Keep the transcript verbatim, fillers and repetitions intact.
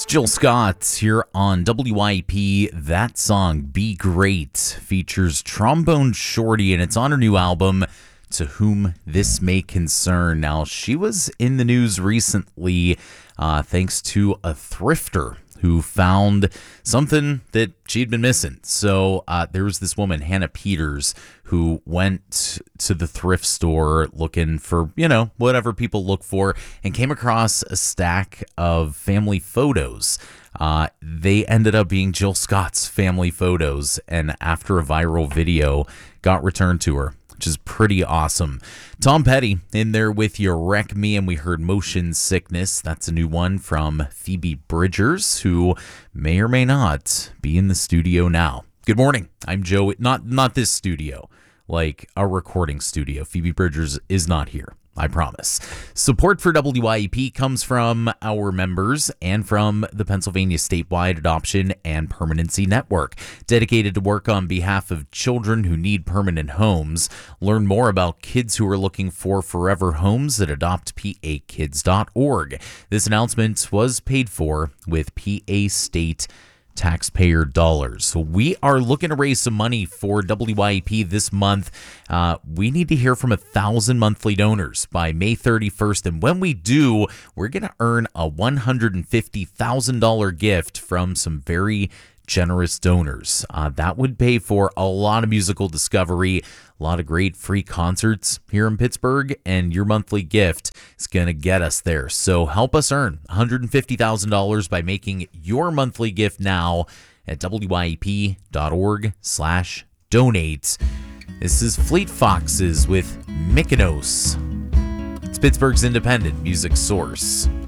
Jill Scott here on W I P. That song, Be Great, features Trombone Shorty, and it's on her new album, To Whom This May Concern. Now, she was in the news recently uh, thanks to a thrifter who found something that she'd been missing. So uh, there was this woman, Hannah Peters, who went to the thrift store looking for, you know, whatever people look for, and came across a stack of family photos. Uh, they ended up being Jill Scott's family photos, and after a viral video, got returned to her, which is pretty awesome. Tom Petty in there with You Wreck Me, and we heard Motion Sickness. That's a new one from Phoebe Bridgers, who may or may not be in the studio now. Good morning. I'm Joe. Not not this studio, like a recording studio. Phoebe Bridgers is not here, I promise. Support for W I E P comes from our members and from the Pennsylvania Statewide Adoption and Permanency Network, dedicated to work on behalf of children who need permanent homes. Learn more about kids who are looking for forever homes at adopt p a kids dot org. This announcement was paid for with P A State taxpayer dollars. So we are looking to raise some money for W I E P this month. Uh, we need to hear from a thousand monthly donors by May thirty-first. And when we do, we're going to earn a one hundred fifty thousand dollars gift from some very generous donors. Uh, that would pay for a lot of musical discovery, a lot of great free concerts here in Pittsburgh, and your monthly gift is going to get us there. So help us earn one hundred fifty thousand dollars by making your monthly gift now at W I E P dot org slash donate. This is Fleet Foxes with Mykonos. It's Pittsburgh's independent music source.